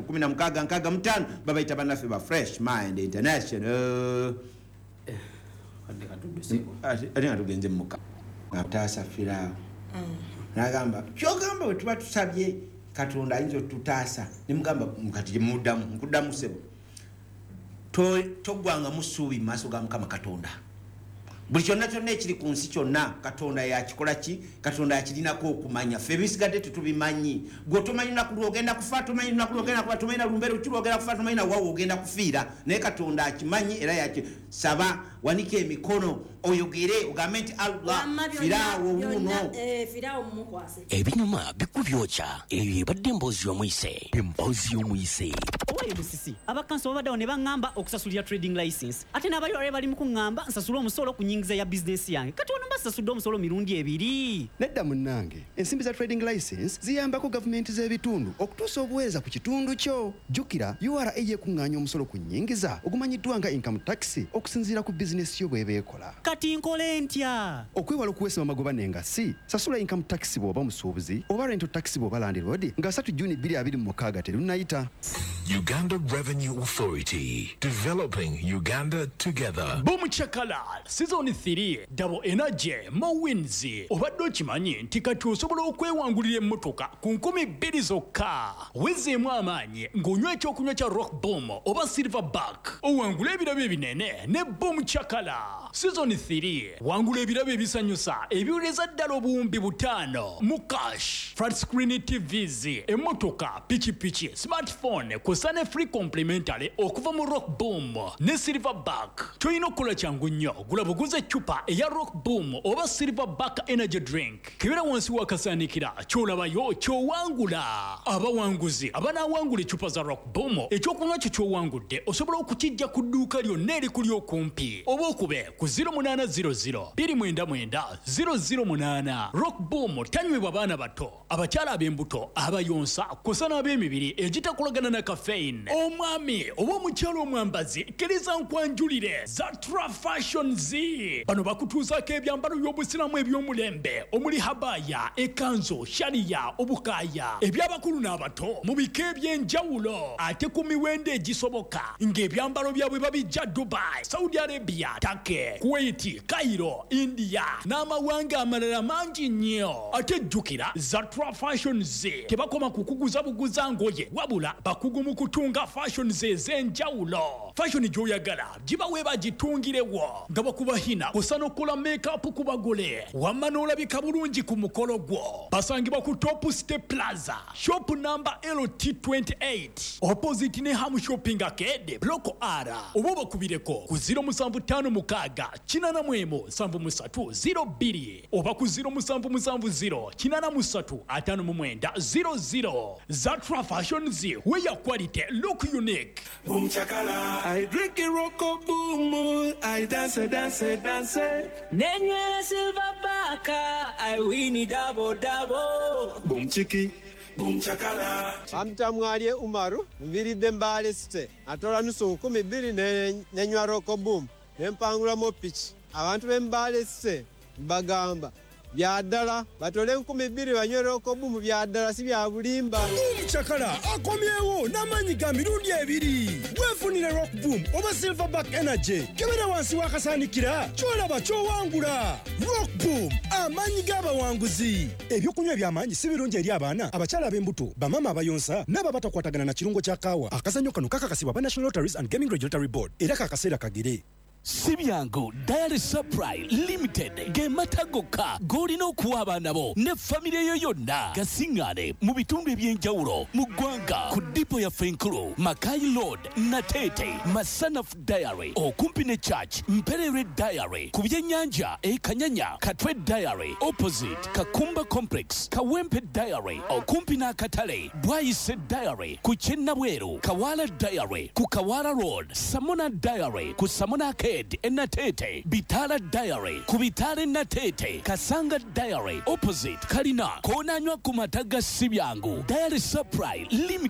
1665 babayita bannaffe ba Fresh Mind International. Ate nga tugenze muka ataasa Firaawo n'agamba kyogamba bwe tuba tusabye Katonda ayinza otutaasa ne mugamba mukati nkuddamu ssebo togwanga mu ssuubi mu maaso ga Mukama Katonda. Buli kyonna kyonna ekiri ku nsi kyonna Katonda yakikola ki? Katonda yakirinako okumanya. Ffe ebisigadde tetubimanyi. Gwe tomanyi lunaku lw'ogenda kufa, tomanyi lunaku lw'ogenda kufa, tomanyi na lumbe luki lw'ogenda kufa, tomanyi na wawe ogenda kufiira. Naye Katonda akimanyi era yakisaba wanika emikono oyogere ogambe nti Allah Firaawo wuuno. Firaawo mumukwase. Ebinyuma bikubyokya ebyo ebadde emboozi y'omuyise. Emboozi y'omuyise. Owaye busisi abakanso babaddewo ne baŋŋamba okusasulira trading license ate n'abalwale bali mu kuŋŋamba nsasula omusolo ku nnyingiza ya bizinesi yange kati ono mbasasudde omusolo mirundi 2. Nedda munnange ensimbi za trading license ziyambako gavumenti z'ebitundu okutuusa obuweereza ku kitundu kyo. Jjukira URA yekuŋŋaanya omusolo ku nnyingiza ogumanyiddwa nga income tax okusinziira ku bizinesi yo bw'eba ekola. Kati nkole ntya? Okwewala okuweesa amagoba n'engassi sasula income tax bw'oba musuubuzi oba rental tax bw'oba landlord nga 3 Juni 2026 terunnayita. Uganda Revenue Authority, developing Uganda together. Boom Chakala, Season 3, Double Energy, Mowins. Obadde okimanyi nti kati osobola okwewangulira emmotoka ku 2,000 zokka. Wezeemu amaanyi ng'onywa ekyokunywa kya Rock Boom oba Silverback. Owangula ebirabo ebinene ne Boom Chakala. Season 3, wangula ebirabo ebisanyusa ebiwuleza ddala obuwumbi 5 mu cash. Flat screen TVs, emmotoka, pichi, smartphone, kusane free complimentary okuva mu Rock Boom ne Silverback. Toyina okukola kyangu nnyo gula buguze chupa eya Rock Boom oba Silverback energy drink. Kibera wansi wakasaanikira kyolabayo kyowangula. Abawanguzi abanaawangula chupa za Rock Boom ekyokunywa kyo kyowangudde osobola okukijja ku dduuka lyonna erikuli okumpi oba okube ku 0800 299 008. Rock Boom tanywebwa baana bato abakyala ab'embuto abayonsa kusana ab'emibiri egitakolagana na caffeine. Omwami oba omukyala omwambazi kkiriza nkwanjulire Zatra Fashion Z. Bano bakutuuzaako ebyambalo by'obusiramu eby'omulembe omuli habaya, ekanzo, shariya, obukaaya eby'abakulu n'abato mu bika eby'enjawulo ate ku miwendo egisoboka ng'ebyambalo byabwe babijja Dubai, Saudi Arabia, Turkey, Kuwait, Cairo, India n'amawanga amalala mangi nnyo. Ate jjukira Zatra Fashion Z tebakoma kukuguza buguza ngoye wabula bakugu mu kutunga fashion ez'enjawulo. Fashion gy'oyagala giba weeba gitungirewo nga bakubahina kusana okukola make-up ku bagole wamma n'olabika bulungi ku mukolo gwo. Basangibwa ku Top Step Plaza shop number LT28 opposite ne Ham Shopping Arcade Block R oba bakubireko ku 0758817302 oba ku 0770 Zatra Fashion Z where your quality look unique. Boom Chakala, I drink a Rocco Boom, I dance. Nenye Silverback, I win it double. Boom Chiki, Boom Chakala. Amtamwalie Umaru, Viridde Mbale Site, atola nusu 12 nenywa Rocco Boom, nempangula mo pitch. Abantu b'Embale Site bagamba byadala batole 12 banywe Rocco Boom byadala si bya bulimba. Chakala akomyewo n'amanyi ga mirundi 2 wefunire Rock Boom oba Silverback energy kebera wansi wakasaanikira kyolaba kyowangula. Rock Boom amanyi g'abawanguzi. Ebyokunywa by'amanyi si birungi eri abaana abakyala ab'embuto bamama abayonsa n'abo batakwatagana na kirungo kya kaawa. Akazannyo kano kakakasibwa ba National Lotteries and Gaming Regulatory Board era kakaseera kagere. Sibyango Diary Supply Limited gematagoka golina okuwa abaana bo ne famire yo yonna gasingane mu bitundu ebyenjawulo mu ggwanga ku dipo ya Fenkulu, Makai Road, Natete, Masanaf Diary okumpi ne Church, Mperere Diary ku byennyanja Kanyanya, Katwe Diary opposite Kakumba Complex, Kawempe Diary okumpi n'akatale, Bwayise Diary ku Kyennabweru, Kawala Diary ku Kawala Road, Samona Diary ku Samona Natete, Bitala Diary ku Bitale Natete, Kasanga Diary opposite Kalina konanywa ku mataga Sibyango. Diary Supply Limited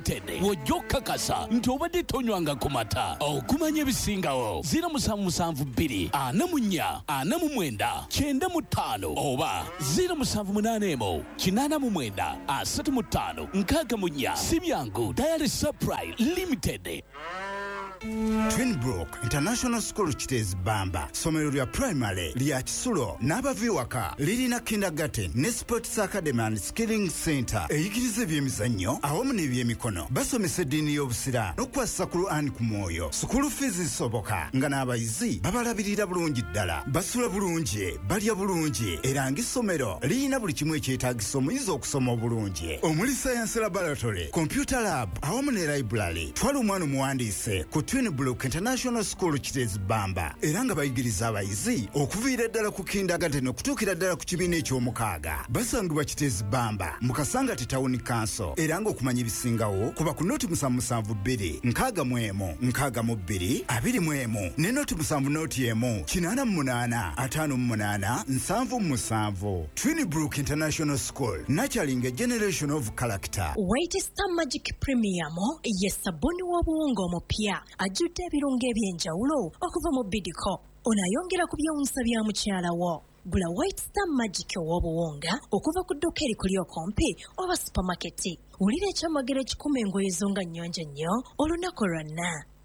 bw'ojja nti obadde tonywanga ku mata. Okumanya ebisingawo 0772 44 49 95 oba 0781 89 35 64. Si byangu. Diary Supply Limited. Twinbrook International School Kitezi Bamba, somero lya primary lya Kisulo n'abaviwaka lirina kindergarten ne sports academy and skilling center eyigiriza ebyemizannyo awamu n'ebyemikono. Basomesa eddiini y'obusira n'okukwasa ku Qur'an ku mwoyo. School fees zisoboka nga n'abayizi babalabirira bulungi ddala. Basula bulungi, balya bulungi era ng'essomero lirina buli kimu ekyetaagisa omuyizi okusoma obulungi omuli science laboratory, computer lab awamu ne library. Twala omwana omuwandiise ku Twinbrook International School Kitezi Bamba era nga bayigiriza abayizi okuviira ddala ku kindergarten okutuukira ddala ku kibiina eky'omukaaga. Basangibwa Kitezi Bamba mu Kasangati Town Council era ng'okumanya ebisingawo kuba ku noti 772 61 62 21 ne noti 7 88 58 77. Twinbrook International School, nurturing a generation of character. White Star Magic Premium ye sabuni w'obuwunga omupya ajjudde ebirungo eby'enjawulo okuva mu Bidco. Onayongera ku byewuunyisa bya mukyala wo. Gula White Star Magic ow'obuwunga okuva ku dduuka erikuli okumpi oba supermarket. Wulira ekyamagero ekikuma engoye zo nga nnyonjo nnyo olunaku lwonna.